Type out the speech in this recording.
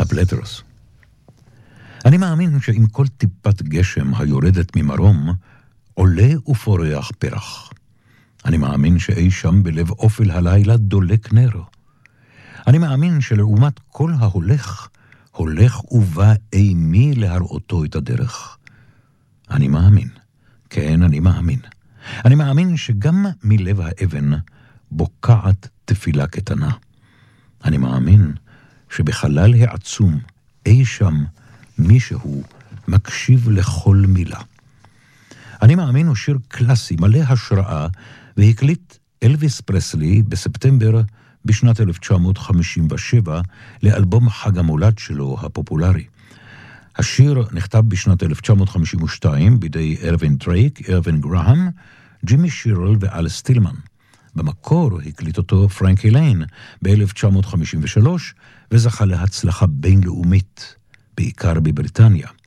הבלדרס. אני מאמין שעם כל טיפת גשם היורדת ממרום, עולה ופורח פרח. אני מאמין שאי שם בלב אופל הלילה דולק נר. אני מאמין שלעומת כל ההולך, הולך ובא אימי להראותו את הדרך. אני מאמין, כן, אני מאמין. אני מאמין שגם מלב האבן בוקעת תפילה קטנה. אני מאמין שבחלל העצום, אי שם, מישהו מקשיב לכל מילה. אני מאמין הוא שיר קלאסי, מלא השראה, והקליט אלוויס פרסלי בספטמבר בשנת 1957 לאלבום חג המולד שלו הפופולרי. השיר נכתב בשנת 1952 בידי ארווין דרייק, ארווין גרהם, ג'ימי שירל ואל סטילמן. במקור הקליט אותו פרנקי ליין ב-1953 וזכה להצלחה בינלאומית, בעיקר בבריטניה.